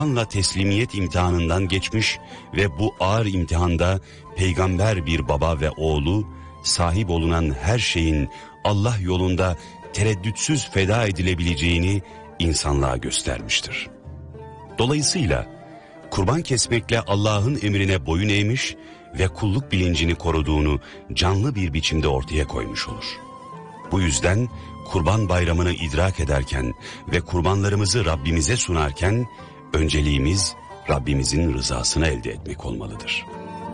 Kurbanla teslimiyet imtihanından geçmiş ve bu ağır imtihanda peygamber bir baba ve oğlu sahip olunan her şeyin Allah yolunda tereddütsüz feda edilebileceğini insanlığa göstermiştir. Dolayısıyla kurban kesmekle Allah'ın emrine boyun eğmiş ve kulluk bilincini koruduğunu canlı bir biçimde ortaya koymuş olur. Bu yüzden Kurban Bayramı'nı idrak ederken ve kurbanlarımızı Rabbimize sunarken önceliğimiz Rabbimizin rızasını elde etmek olmalıdır.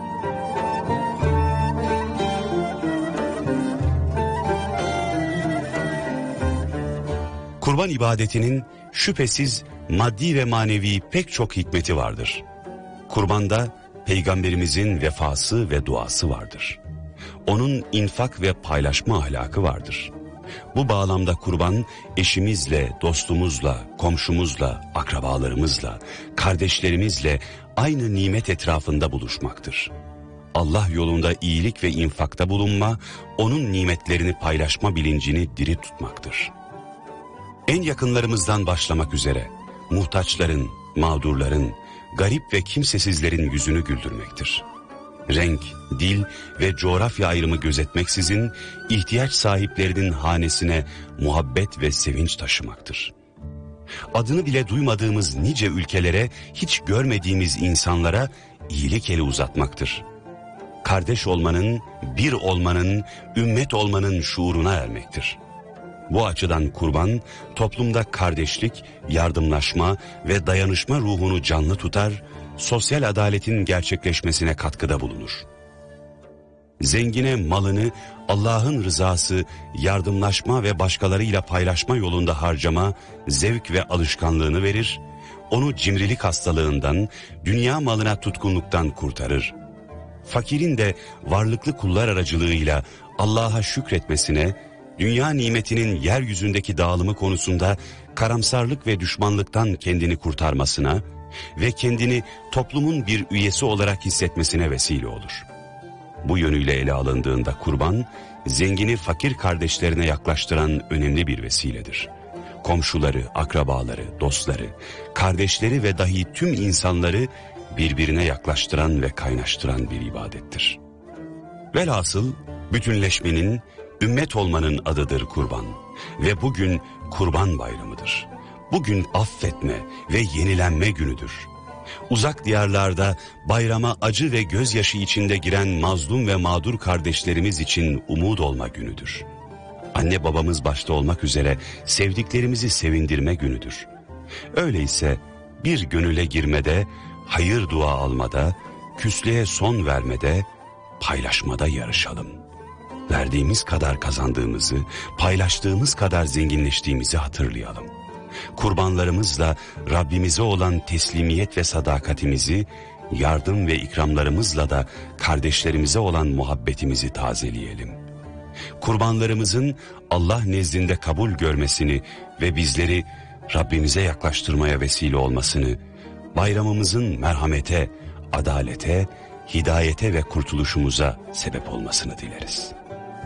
Kurban ibadetinin şüphesiz maddi ve manevi pek çok hikmeti vardır. Kurbanda Peygamberimizin vefası ve duası vardır. Onun infak ve paylaşma ahlakı vardır. Bu bağlamda kurban eşimizle, dostumuzla, komşumuzla, akrabalarımızla, kardeşlerimizle aynı nimet etrafında buluşmaktır. Allah yolunda iyilik ve infakta bulunma, onun nimetlerini paylaşma bilincini diri tutmaktır. En yakınlarımızdan başlamak üzere muhtaçların, mağdurların, garip ve kimsesizlerin yüzünü güldürmektir. Renk, dil ve coğrafya ayrımı gözetmeksizin ihtiyaç sahiplerinin hanesine muhabbet ve sevinç taşımaktır. Adını bile duymadığımız nice ülkelere, hiç görmediğimiz insanlara iyilik eli uzatmaktır. Kardeş olmanın, bir olmanın, ümmet olmanın şuuruna ermektir. Bu açıdan kurban, toplumda kardeşlik, yardımlaşma ve dayanışma ruhunu canlı tutar, sosyal adaletin gerçekleşmesine katkıda bulunur. Zengine malını Allah'ın rızası, yardımlaşma ve başkalarıyla paylaşma yolunda harcama, zevk ve alışkanlığını verir, onu cimrilik hastalığından, dünya malına tutkunluktan kurtarır. Fakirin de varlıklı kullar aracılığıyla Allah'a şükretmesine, dünya nimetinin yeryüzündeki dağılımı konusunda karamsarlık ve düşmanlıktan kendini kurtarmasına ve kendini toplumun bir üyesi olarak hissetmesine vesile olur. Bu yönüyle ele alındığında kurban, zengini fakir kardeşlerine yaklaştıran önemli bir vesiledir. Komşuları, akrabaları, dostları, kardeşleri ve dahi tüm insanları birbirine yaklaştıran ve kaynaştıran bir ibadettir. Velhasıl bütünleşmenin, ümmet olmanın adıdır kurban ve bugün Kurban Bayramıdır. Bugün affetme ve yenilenme günüdür. Uzak diyarlarda bayrama acı ve gözyaşı içinde giren mazlum ve mağdur kardeşlerimiz için umut olma günüdür. Anne babamız başta olmak üzere sevdiklerimizi sevindirme günüdür. Öyleyse bir gönüle girmede, hayır dua almada, küslüğe son vermede, paylaşmada yarışalım. Verdiğimiz kadar kazandığımızı, paylaştığımız kadar zenginleştiğimizi hatırlayalım. Kurbanlarımızla Rabbimize olan teslimiyet ve sadakatimizi, yardım ve ikramlarımızla da kardeşlerimize olan muhabbetimizi tazeleyelim. Kurbanlarımızın Allah nezdinde kabul görmesini ve bizleri Rabbimize yaklaştırmaya vesile olmasını, bayramımızın merhamete, adalete, hidayete ve kurtuluşumuza sebep olmasını dileriz.